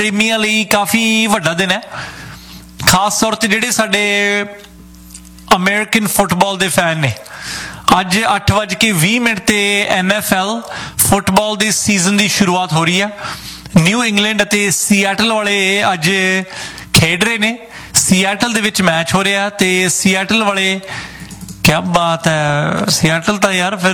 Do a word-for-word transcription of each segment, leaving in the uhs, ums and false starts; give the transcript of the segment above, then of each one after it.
ਪ੍ਰੇਮੀਆਂ ਲਈ ਕਾਫੀ ਵੱਡਾ ਦਿਨ ਹੈ, ਖਾਸ ਤੌਰ ਤੇ ਜਿਹੜੇ ਸਾਡੇ ਅਮਰੀਕਨ ਫੁੱਟਬਾਲ ਦੇ ਫੈਨ ਨੇ। ਅੱਜ ਅੱਠ ਵੱਜ ਕੇ ਵੀਹ ਮਿੰਟ ਤੇ ਐਨ ਐਫ ਐਲ ਫੁੱਟਬਾਲ ਦੇ ਸੀਜ਼ਨ ਦੀ ਸ਼ੁਰੂਆਤ ਹੋ ਰਹੀ ਹੈ। ਨਿਊ ਇੰਗਲੈਂਡ ਅਤੇ ਸੀਐਟਲ ਵਾਲੇ ਅੱਜ ਖੇਡ ਰਹੇ ਨੇ। ਸੀਐਟਲ ਦੇ ਵਿੱਚ ਮੈਚ ਹੋ ਰਿਹਾ ਤੇ ਸੀਐਟਲ ਵਾਲੇ, ਕਿਆ ਬਾਤ ਹੈ, ਸੀਐਟਲ ਤਾਂ ਯਾਰ ਫਿਰ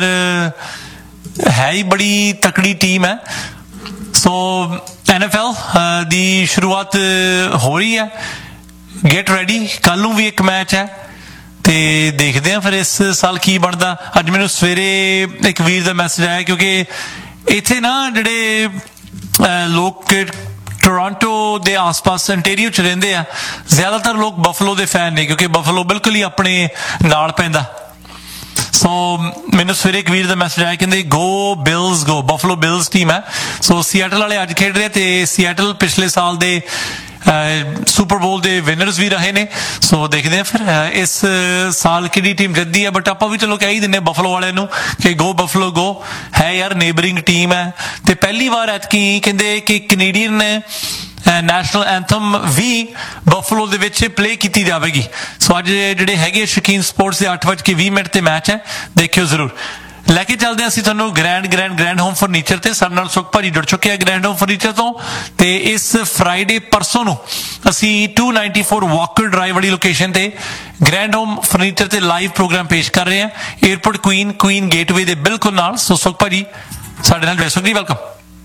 ਹੈ ਹੀ ਬੜੀ ਤਕੜੀ ਟੀਮ ਹੈ। ਸੋ ਐਨ ਐਫ ਐਲ ਦੀ ਸ਼ੁਰੂਆਤ ਹੋ ਰਹੀ ਹੈ, ਗੈਟ ਰੈਡੀ। ਕੱਲ ਨੂੰ ਵੀ ਇੱਕ ਮੈਚ ਹੈ ਤੇ ਦੇਖਦੇ ਹਾਂ ਫਿਰ ਇਸ ਸਾਲ ਕੀ ਬਣਦਾ। ਅੱਜ ਮੈਨੂੰ ਸਵੇਰੇ ਇੱਕ ਵੀਰ ਦਾ ਮੈਸੇਜ ਆਇਆ, ਕਿਉਂਕਿ ਇੱਥੇ ਨਾ ਜਿਹੜੇ ਲੋਕ ਟੋਰਾਂਟੋ ਦੇ ਆਸ ਪਾਸ ontario ਚ ਰਹਿੰਦੇ ਆ, ਜ਼ਿਆਦਾਤਰ ਲੋਕ ਬਫਲੋ ਦੇ ਫੈਨ ਨੇ, ਕਿਉਂਕਿ ਬਫਲੋ ਬਿਲਕੁਲ ਹੀ ਆਪਣੇ ਨਾਲ ਪੈਂਦਾ। ਸੋ ਮੈਨੂੰ ਸਵੇਰੇ ਇੱਕ ਵੀਰ ਦਾ ਮੈਸੇਜ ਆਇਆ, ਕਹਿੰਦੇ ਗੋ ਬਿਲਸ ਗੋ, ਬਫਲੋ ਬਿਲਸ ਟੀਮ ਹੈ। ਸੋ ਸੀਐਟਲ ਵਾਲੇ ਅੱਜ ਖੇਡ ਰਹੇ ਤੇ ਸੀਐਟਲ ਪਿਛਲੇ ਸਾਲ ਦੇ ਸੁਪਰ ਬੋਲ ਦੇ ਵਿਨਰਸ ਵੀ ਰਹੇ ਨੇ। ਸੋ ਦੇਖਦੇ ਆ ਫਿਰ ਇਸ ਸਾਲ ਕਿਹੜੀ ਟੀਮ ਜਿੱਤਦੀ ਹੈ, ਬਟ ਆਪਾਂ ਵੀ ਚਲੋ ਕਹਿ ਹੀ ਦਿੰਦੇ ਬਫਲੋ ਵਾਲਿਆਂ ਨੂੰ ਕਿ ਗੋ ਬਫਲੋ ਗੋ। ਹੈ ਯਾਰ ਨੇਬਰਿੰਗ ਟੀਮ ਹੈ ਤੇ ਪਹਿਲੀ ਵਾਰ ਐਤਕੀ ਕਹਿੰਦੇ ਕਿ ਕੈਨੇਡੀਅਨ ਨੈਸ਼ਨਲ ਐਂਥਮ ਵੀ ਬਫਲੋ ਦੇ ਵਿੱਚ ਪਲੇ ਕੀਤੀ ਜਾਵੇਗੀ। ਸੋ ਅੱਜ ਜਿਹੜੇ ਹੈਗੇ ਸ਼ੌਕੀਨ ਸਪੋਰਟਸ ਦੇ ਅੱਠ ਵੱਜ ਕੇ ਵੀਹ ਮਿੰਟ ਤੇ ਮੈਚ ਹੈ, ਦੇਖਿਓ ਜ਼ਰੂਰ। ਲੈ ਕੇ ਚੱਲਦੇ ਹਾਂ ਅਸੀਂ ਤੁਹਾਨੂੰ grand grand grand home furniture ਤੇ। ਸਾਡੇ ਨਾਲ ਸੁਖ ਭਾਜੀ ਜੁੜ ਚੁੱਕੇ ਆ ਗ੍ਰੈਂਡ ਹੋਮ ਫਰਨੀਚਰ ਤੋਂ, ਤੇ ਇਸ ਫਰਾਈਡੇ ਪਰਸੋਂ ਨੂੰ ਅਸੀਂ to ninety four Walker drive ਵਾਲੀ ਲੋਕੇਸ਼ਨ ਤੇ ਗ੍ਰੈਂਡ ਹੋਮ ਫਰਨੀਚਰ ਤੇ ਲਾਈਵ ਪ੍ਰੋਗਰਾਮ ਪੇਸ਼ ਕਰ ਰਹੇ ਹਾਂ, ਏਅਰਪੋਰਟ ਕੁਈਨ ਕੁਈਨ ਗੇਟਵੇ ਦੇ ਬਿਲਕੁਲ ਨਾਲ। ਸੋ ਸੁਖ ਭਾਜੀ ਸਾਡੇ ਨਾਲ ਜੁੜੇ। ਸੁਖ ਜੀ ਵੈਲਕਮ।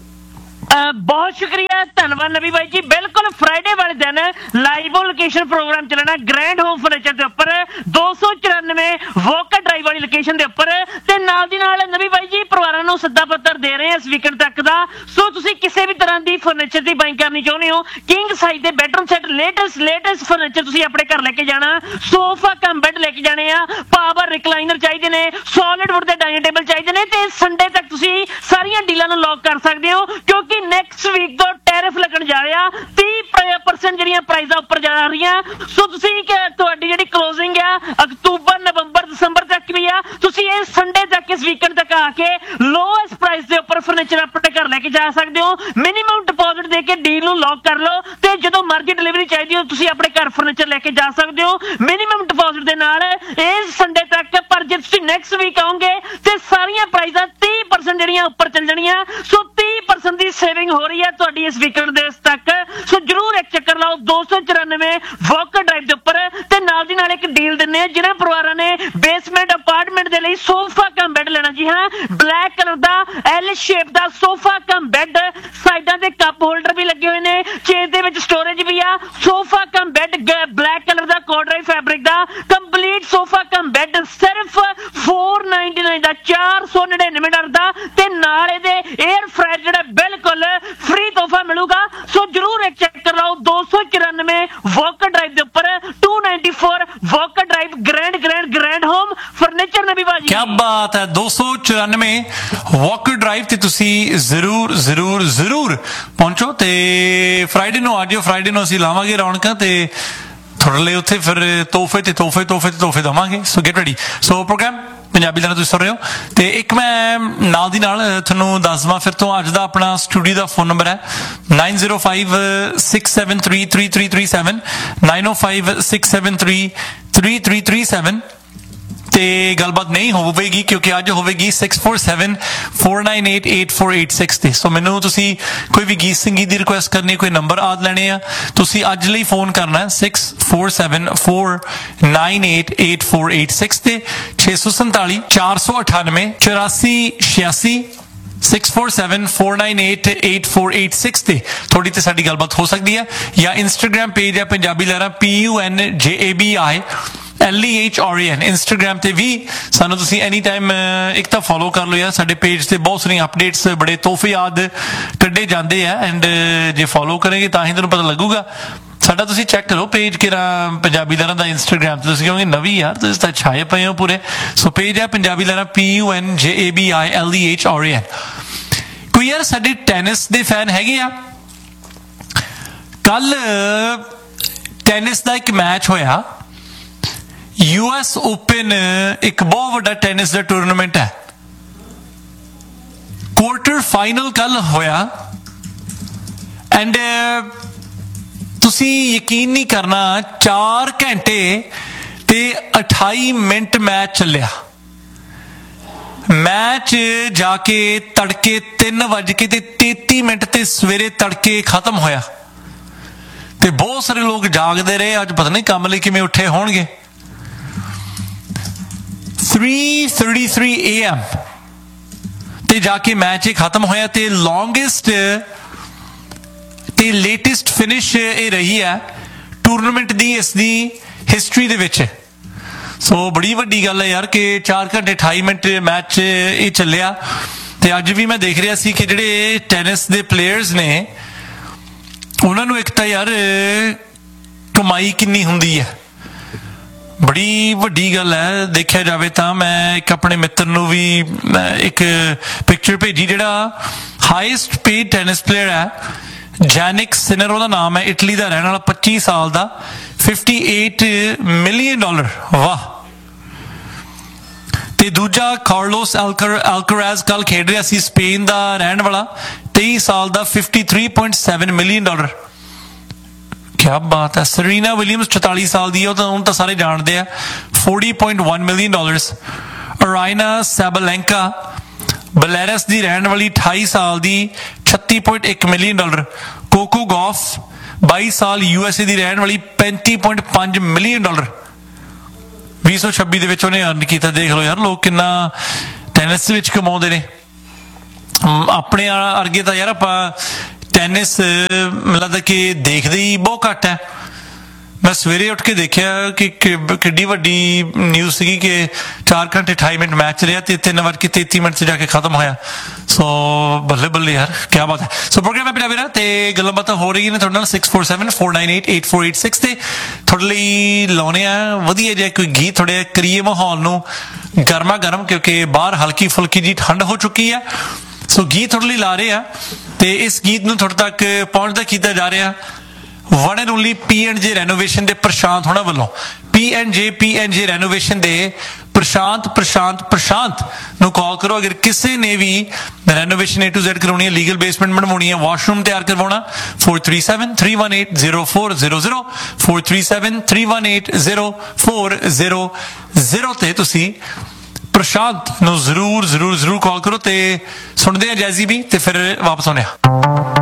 ਬਹੁਤ ਸ਼ੁਕਰੀਆ, ਧੰਨਵਾਦ ਨਵੀ ਬਾਈ ਜੀ। ਬਿਲਕੁਲ ਫਰਾਈਡੇ ਵਾਲੇ ਦਿਨ ਲਾਈਵ ਲੋਕੇਸ਼ਨ ਪ੍ਰੋਗਰਾਮ ਚੱਲਣਾ ਗ੍ਰੈਂਡ ਹੋਮ ਫਰਨੀਚਰ ਦੇ ਉੱਪਰ, ਦੋ ਸੌ ਚੁਰਾਨਵੇਂ ਵੋਕਰ ਡਰਾਈਵ ਵਾਲੀ ਲੋਕੇਸ਼ਨ ਦੇ ਉੱਪਰ। ਤੇ ਨਾਲ ਦੀ ਨਾਲ ਨਵੀ ਬਾਈ ਜੀ ਪਰਿਵਾਰਾਂ ਨੂੰ ਸੱਦਾ ਪੱਤਰ ਦੇ ਰਹੇ ਆ ਇਸ ਵੀਕਐਂਡ ਤੱਕ ਦਾ। ਸੋ ਤੁਸੀਂ ਕਿਸੇ ਵੀ ਤਰ੍ਹਾਂ ਦੀ ਫਰਨੀਚਰ ਦੀ ਬਾਈਂਗ ਕਰਨੀ ਚਾਹੁੰਦੇ ਹੋ, ਕਿੰਗ ਸਾਈਜ਼ ਦੇ bedroom set, latest latest furniture ਤੁਸੀਂ ਆਪਣੇ ਘਰ ਲੈ ਕੇ ਜਾਣਾ, ਸੋਫਾ ਕਮ ਬੈੱਡ ਲੈ ਕੇ ਜਾਣੇ ਆ, ਪਾਵਰ ਰਿਕਲਾਈਨਰ ਚਾਹੀਦੇ ਨੇ, ਸੋਲਿਡ ਵੁੱਡ ਦੇ ਡਾਈਨਿੰਗ ਟੇਬਲ ਚਾਹੀਦੇ ਨੇ, ਤੇ ਸੰਡੇ ਤੱਕ ਤੁਸੀਂ ਸਾਰੀਆਂ ਡੀਲਾਂ ਨੂੰ ਲੌਕ ਕਰ ਸਕਦੇ ਹੋ, ਕਿਉਂਕਿ ਨੈਕਸਟ ਵੀਕ ਤੋਂ ਟੈਰਿਫ ਲੱਗਣ ਜਾ ਰਿਹਾ, ਤੀਹ ਪਰਸੈਂਟ ਜਿਹੜੀਆਂ ਪ੍ਰਾਈਜ਼ਾਂ ਉੱਪਰ ਜਾ ਰਹੀਆਂ। ਸੋ ਤੁਸੀਂ ਤੁਹਾਡੀ ਜਿਹੜੀ ਕਲੋਜ਼ਿੰਗ ਆ ਅਕਤੂਬਰ ਨਵੰਬਰ ਦਸੰਬਰ ਤੱਕ ਵੀ ਆ, ਤੁਸੀਂ ਇਹ ਸੰਡੇ ਤੱਕ ਇਸ ਵੀਕਐਂਡ ਤੱਕ ਆ ਕੇ ਲੋਐਸਟ ਪ੍ਰਾਈਸ ਦੇ ਉੱਪਰ ਫਰਨੀਚਰ ਆਪਣੇ ਘਰ ਲੈ ਕੇ ਜਾ ਸਕਦੇ ਹੋ। ਮਿਨੀਮਮ ਡਿਪੋਜ਼ਿਟ ਦੇ ਕੇ ਡੀਲ ਨੂੰ ਲੌਕ ਕਰ ਲਓ ਤੇ ਜਦੋਂ ਮਰਜ਼ੀ ਡਿਲੀਵਰੀ ਚਾਹੀਦੀ ਹੋ ਤੁਸੀਂ ਆਪਣੇ ਘਰ ਫਰਨੀਚਰ ਲੈ ਕੇ ਜਾ ਸਕਦੇ ਹੋ ਮਿਨੀਮਮ ਡਿਪੋਜ਼ਿਟ ਦੇ ਨਾਲ ਇਸ ਸੰਡੇ ਤੱਕ। ਪਰ ਜੇ ਤੁਸੀਂ ਨੈਕਸਟ ਵੀਕ ਆਓਗੇ ਤੇ ਸਾਰੀਆਂ ਪ੍ਰਾਈਜ਼ਾਂ ਤੀਹ ਪਰਸੈਂਟ ਜਿਹੜੀਆਂ ਉੱਪਰ ਚੱਲ ਜਾਣੀਆਂ। ਸੋ ਤੀਹ ਪਰਸੈਂਟ ਦੀ ਸੇਵਿੰਗ ਹੋ ਰਹੀ ਹੈ ਤੁਹਾਡੀ ਇਸ ਵੀਕਐਂਡ ਦੇ ਤੱਕ। ਸੋ ਜਰੂਰ ਇੱਕ ਚੱਕਰ ਲਾਓ ਦੋ ਸੌ ਚੁਰਾਨਵੇਂ ਵਾਕਰ ਡਰਾਈਵ ਦੇ ਉੱਪਰ। ਤੇ ਨਾਲ ਦੀ ਨਾਲ ਇੱਕ ਡੀਲ ਦਿੰਦੇ ਆ ਜਿਹਨਾਂ ਪਰਿਵਾਰਾਂ ਨੇ ਬੇਸਮੈਂਟ ਅਪਾਰਟਮੈਂਟ ਦੇ ਲਈ ਸੋਫਾ ਕਮ ਬੈੱਡ ਲੈਣਾ। ਜੀ ਹਾਂ, ਬਲੈਕ ਕਲਰ ਦਾ ਐਲ ਸ਼ੇਪ ਦਾ ਸੋਫਾ ਕਮ ਬੈੱਡ, ਸਾਈਡਾਂ ਤੇ ਕੱਪ ਹੋਲਡਰ ਵੀ ਲੱਗੇ ਹੋਏ ਨੇ, ਚੇਜ਼ ਦੇ ਵਿੱਚ ਸਟੋਰੇਜ ਵੀ ਆ। Sofa cum bed black colour ਦਾ ਕੋਡਰਾਈ ਫੈਬਰਿਕ ਦਾ ਕੰਪਲੀਟ ਸੋਫਾ ਕਮ ਬੈੱਡ ਸਿਰਫ ਚਾਰ ਨਾਈਨਟੀ ਨਾਈਨ ਦਾ, ਚਾਰ ਸੌ ਨੜਿਨਵੇਂ ਡਾਲਰ ਦਾ, ਤੇ ਨਾਲ ਇਹਦੇ 에ਅਰ ਫਰਾਇਰ ਜਿਹੜਾ ਬਿਲਕੁਲ ਫ੍ਰੀ ਤੋਹਫਾ ਮਿਲੂਗਾ। ਸੋ ਜਰੂਰ ਇੱਕ ਚੱਕਰ ਲਾਓ ਦੋ ਸੌ ਚੁਰਾਨਵੇਂ ਵਾਕਰ ਡਰਾਈਵ ਦੇ ਉੱਪਰ, to ninety four Walker drive, grand grand grand home furniture ਨਵੀ ਬਾਜੀ। ਕਿਆ ਬਾਤ ਹੈ, ਦੋ ਸੌ ਚੁਰਾਨਵੇਂ ਵਾਕਰ ਡਰਾਈਵ ਤੇ ਤੁਸੀਂ ਜ਼ਰੂਰ ਜ਼ਰੂਰ ਜ਼ਰੂਰ ਪਹੁੰਚੋ ਤੇ ਫਰਾਈਡੇ ਨੂੰ ਆ ਜਾਓ। ਫਰਾਈਡੇ ਨੂੰ ਅਸੀਂ ਲਾਵਾਂਗੇ ਰੌਣਕਾਂ ਤੇ ਤੁਹਾਡੇ ਲਈ ਉੱਥੇ ਫਿਰ ਤੋਹਫੇ ਤੇ ਤੋਹਫੇ ਤੋਹਫੇ ਤੇ ਤੋਹਫੇ ਦੇਵਾਂਗੇ। ਸੋ ਗੈਟ ਰੈਡੀ। ਸੋ ਪ੍ਰੋਗਰਾਮ ਪੰਜਾਬੀ ਦਾ ਤੁਸੀਂ ਸੁਣ ਰਹੇ ਹੋ ਤੇ ਇੱਕ ਮੈਂ ਨਾਲ ਦੀ ਨਾਲ ਤੁਹਾਨੂੰ ਦੱਸ ਦੇਵਾਂ ਫਿਰ ਤੋਂ, ਅੱਜ ਦਾ ਆਪਣਾ ਸਟੂਡੀਓ ਦਾ ਫੋਨ ਨੰਬਰ ਹੈ nine zero five six seven three three three three seven, nine ਓ five six seven three three three three seven. ਤੇ ਗੱਲਬਾਤ ਨਹੀਂ ਹੋਵੇਗੀ ਕਿਉਂਕਿ ਅੱਜ ਹੋਵੇਗੀ six four seven four nine eight eight four eight six ਤੇ। ਸੋ ਮੈਨੂੰ ਤੁਸੀਂ ਕੋਈ ਵੀ ਗੀਤ ਸੰਗੀਤ ਦੀ ਰਿਕੁਐਸਟ ਕਰਨੀ, ਕੋਈ ਨੰਬਰ ਆਦ ਲੈਣੇ ਆ, ਤੁਸੀਂ ਅੱਜ ਲਈ ਫੋਨ ਕਰਨਾ six four seven four nine eight eight four eight six ਤੇ ਛੇ ਸੌ ਸੰਤਾਲੀ ਚਾਰ ਸੌ ਅਠਾਨਵੇਂ ਚੁਰਾਸੀ ਛਿਆਸੀ six four seven four nine eight eight four eight six ਤੇ ਥੋੜੀ ਤੇ ਸਾਡੀ ਗੱਲਬਾਤ ਹੋ ਸਕਦੀ ਹੈ। ਜਾਂ ਇੰਸਟਾਗ੍ਰਾਮ ਪੇਜ ਹੈ ਪੰਜਾਬੀ ਲਹਿਰਾਂ, ਪੀ ਯੂ ਐਨ ਜੇ A B I L E H R A N. Instagram ਤੇ ਵੀ ਸਾਨੂੰ ਤੁਸੀਂ ਐਨੀ ਟਾਈਮ ਇੱਕ ਤਾਂ ਫੋਲੋ ਕਰ ਲਓ ਯਾਰ, ਸਾਡੇ ਪੇਜ ਤੇ ਬਹੁਤ ਸਾਰੀਆਂ ਅਪਡੇਟਸ, ਬੜੇ ਤੋਹਫੇ ਯਾਦ ਕੱਢੇ ਜਾਂਦੇ ਆ। ਐਂਡ ਜੇ ਫੋਲੋ ਕਰੇਗੇ ਤਾਂ ਹੀ ਤੁਹਾਨੂੰ ਪਤਾ ਲੱਗੂਗਾ। ਸਾਡਾ ਤੁਸੀਂ ਚੈੱਕ ਕਰੋ ਪੇਜ ਕਿਹੜਾ ਪੰਜਾਬੀ ਲਹਿਰਾਂ ਦਾ ਇੰਸਟਾਗ੍ਰਾਮ ਤੇ। ਤੁਸੀਂ ਕਹੋਗੇ ਨਵੀਂ ਯਾਰ ਤੁਸੀਂ ਤਾਂ ਛਾਏ ਪਏ ਹੋ ਪੂਰੇ। ਸੋ ਪੇਜ ਹੈ ਪੰਜਾਬੀ ਲਹਿਰਾਂ, ਪੀ ਯੂ ਐਨ ਜੇ A B I L E H R A ਐਨ। ਕੋਈ ਯਾਰ ਸਾਡੇ ਟੈਨਿਸ ਦੇ ਫੈਨ ਹੈਗੇ ਆ? ਕੱਲ ਟੈਨਿਸ ਦਾ ਇੱਕ ਮੈਚ ਹੋਇਆ, ਯੂ ਐਸ ਓਪਨ ਇੱਕ ਬਹੁਤ ਵੱਡਾ ਟੈਨਿਸ ਦਾ ਟੂਰਨਾਮੈਂਟ ਹੈ। ਕੁਆਰਟਰ ਫਾਈਨਲ ਕੱਲ ਹੋਇਆ ਐਂਡ ਤੁਸੀਂ ਯਕੀਨ ਨਹੀਂ ਕਰਨਾ, ਚਾਰ ਘੰਟੇ ਤੇ ਅਠਾਈ ਮਿੰਟ ਮੈਚ ਚੱਲਿਆ। ਮੈਚ ਜਾ ਕੇ ਤੜਕੇ ਤਿੰਨ ਵੱਜ ਕੇ ਤੇ ਤੇਤੀ ਮਿੰਟ ਤੇ ਸਵੇਰੇ ਤੜਕੇ ਖਤਮ ਹੋਇਆ ਤੇ ਬਹੁਤ ਸਾਰੇ ਲੋਕ ਜਾਗਦੇ ਰਹੇ। ਅੱਜ ਪਤਾ ਨਹੀਂ ਕੰਮ ਲਈ ਕਿਵੇਂ ਉੱਠੇ ਹੋਣਗੇ। three thirty-three A M ਤੇ ਜਾ ਕੇ ਮੈਚ ਇਹ ਖਤਮ ਹੋਇਆ ਤੇ ਲੌਂਗੈਸਟ ਤੇ ਲੇਟੈਸਟ ਫਿਨਿਸ਼ ਇਹ ਰਹੀ ਹੈ ਟੂਰਨਾਮੈਂਟ ਦੀ, ਇਸ ਦੀ ਹਿਸਟਰੀ ਦੇ ਵਿੱਚ। ਸੋ ਬੜੀ ਵੱਡੀ ਗੱਲ ਹੈ ਯਾਰ ਕਿ ਚਾਰ ਘੰਟੇ ਅਠਾਈ ਮਿੰਟ ਮੈਚ ਇਹ ਚੱਲਿਆ। ਤੇ ਅੱਜ ਵੀ ਮੈਂ ਦੇਖ ਰਿਹਾ ਸੀ ਕਿ ਜਿਹੜੇ ਟੈਨਿਸ ਦੇ ਪਲੇਅਰਸ ਨੇ ਉਹਨਾਂ ਨੂੰ ਇੱਕ ਤਾਂ ਯਾਰ ਕਮਾਈ ਕਿੰਨੀ ਹੁੰਦੀ ਹੈ, ਬੜੀ ਵੱਡੀ ਗੱਲ ਹੈ ਦੇਖਿਆ ਜਾਵੇ ਤਾਂ। ਮੈਂ ਇੱਕ ਆਪਣੇ ਮਿੱਤਰ ਨੂੰ ਵੀ ਇੱਕ ਪਿਕਚਰ ਭੇਜੀ ਜਿਹੜਾ ਹਾਈਐਸਟ ਪੇਡ ਟੈਨਿਸ ਪਲੇਅਰ ਹੈ, ਜੈਨਿਕ ਸਿਨਰ ਉਹਦਾ ਨਾਮ ਹੈ, ਇਟਲੀ ਦਾ ਰਹਿਣ ਵਾਲਾ, ਪੱਚੀ ਸਾਲ ਦਾ, ਅਠਾਸੀ ਮਿਲੀਅਨ ਡਾਲਰ। ਵਾਹ। ਤੇ ਦੂਜਾ ਕਾਰਲੋਸ ਅਲਕਰਾਜ਼ ਕੱਲ ਖੇਡ ਰਿਹਾ ਸੀ, ਸਪੇਨ ਦਾ ਰਹਿਣ ਵਾਲਾ, ਤੇਈ ਸਾਲ ਦਾ, ਤਿਰਪਨ ਪੁਆਇੰਟ ਸੱਤ ਮਿਲੀਅਨ ਡਾਲਰ। ਕਿਆ ਬਾਤ ਹੈ। ਸਰੀਨਾ ਵਿਲੀਅਮਸ ਚੁਤਾਲੀ ਸਾਲ ਦੀ ਹੈ, ਉਹ ਤਾਂ ਹੁਣ ਤਾਂ ਸਾਰੇ ਜਾਣਦੇ ਆ, ਚਾਲੀ ਪੁਆਇੰਟ ਇੱਕ ਮਿਲੀਅਨ ਡਾਲਰਸ। ਅਰਾਈਨਾ ਸੈਬਾਲੈਂਕਾ ਬਲੈਰਸ ਦੀ ਰਹਿਣ ਵਾਲੀ, ਅਠਾਈ ਸਾਲ ਦੀ, ਛੱਤੀ ਪੁਆਇੰਟ ਇੱਕ ਮਿਲੀਅਨ ਡਾਲਰ। ਕੋਕੋ ਗੌਫ ਬਾਈ ਸਾਲ, ਯੂ ਐਸ ਏ ਦੀ ਰਹਿਣ ਵਾਲੀ, ਪੈਂਤੀ ਪੁਆਇੰਟ ਪੰਜ ਮਿਲੀਅਨ ਡਾਲਰ ਵੀਹ ਸੌ ਛੱਬੀ ਦੇ ਵਿੱਚ ਉਹਨੇ ਅਰਨ ਕੀਤਾ। ਦੇਖ ਲਓ ਯਾਰ ਲੋਕ ਕਿੰਨਾ ਟੈਨਿਸ ਵਿੱਚ ਕਮਾਉਂਦੇ ਨੇ। ਆਪਣੇ ਅਰਗੇ ਤਾਂ ਯਾਰ ਆਪਾਂ ਟੈਨਿਸ ਮੈਨੂੰ ਲੱਗਦਾ ਕਿ ਦੇਖਦੇ ਹੀ ਬਹੁਤ ਘੱਟ ਹੈ। ਮੈਂ ਸਵੇਰੇ ਉੱਠ ਕੇ ਦੇਖਿਆ ਕਿ ਕਿੱਡੀ ਵੱਡੀ ਨਿਊਜ਼ ਸੀਗੀ ਕਿ ਚਾਰ ਘੰਟੇ ਅਠਾਈ ਮਿੰਟ ਮੈਚ ਰਿਹਾ ਤੇ ਤਿੰਨ ਵੱਜ ਕੇ ਤੇਤੀ ਮਿੰਟ 'ਚ ਜਾ ਕੇ ਖਤਮ ਹੋਇਆ। ਸੋ ਬੱਲੇ ਬੱਲੇ ਯਾਰ, ਕਿਆ ਬਾਤ ਹੈ। ਸੋ ਪ੍ਰੋਗਰਾਮ ਹੈ ਮੇਰਾ ਵੀਰਾ ਤੇ ਗੱਲਾਂ ਬਾਤਾਂ ਹੋ ਰਹੀਆਂ ਨੇ ਤੁਹਾਡੇ ਨਾਲ six four seven four nine eight eight four eight six ਤੇ ਤੁਹਾਡੇ ਲਈ ਲਾਉਣੇ ਆ ਵਧੀਆ ਜਿਹਾ ਕੋਈ ਗੀਤ, ਥੋੜ੍ਹੇ ਕਰੀਏ ਮਾਹੌਲ ਨੂੰ ਗਰਮਾ ਗਰਮ, ਕਿਉਂਕਿ ਬਾਹਰ ਹਲਕੀ ਫੁਲਕੀ ਜੀ ਠੰਡ ਹੋ ਚੁੱਕੀ ਆ। ਸੋ ਗੀਤ ਤੁਹਾਡੇ ਲਈ ਲਾ ਰਹੇ ਆ ਤੇ ਇਸ ਗੀਤ ਨੂੰ ਤੁਹਾਡੇ ਤੱਕ ਪਹੁੰਚਦਾ ਕੀਤਾ ਜਾ ਰਿਹਾ one and only P and ਜੇ ਰੈਨੋਵੇਸ਼ਨ ਦੇ ਪ੍ਰਸ਼ਾਂਤ ਹੋਣਾ ਵੱਲੋਂ। ਪੀ ਐਂਡ ਜੇ ਪੀ ਐਂਡ ਜੇ ਰੈਨੋਵੇਸ਼ਨ ਦੇ ਪ੍ਰਸ਼ਾਂਤ ਪ੍ਰਸ਼ਾਂਤ ਪ੍ਰਸ਼ਾਂਤ ਨੂੰ ਕਾਲ ਕਰੋ ਅਗਰ ਕਿਸੇ ਨੇ ਵੀ ਰੈਨੋਵੇਸ਼ਨ ਏ ਟੂ ਜ਼ੈਡ ਕਰਾਉਣੀ ਹੈ, ਲੀਗਲ ਬੇਸਮੈਂਟ ਬਣਵਾਉਣੀ ਹੈ, ਵਾਸ਼ਰੂਮ ਤਿਆਰ ਕਰਵਾਉਣਾ। four three seven three one eight zero four zero zero four three seven three one eight zero four zero zero ਤੇ ਤੁਸੀਂ ਪ੍ਰਸ਼ਾਂਤ ਨੂੰ ਜ਼ਰੂਰ ਜ਼ਰੂਰ ਜ਼ਰੂਰ ਕਾਲ ਕਰੋ। ਤੇ ਸੁਣਦੇ ਆ ਜੈਜ਼ੀ ਵੀ ਤੇ ਫਿਰ ਵਾਪਸ ਆਉਂਦੇ ਆ।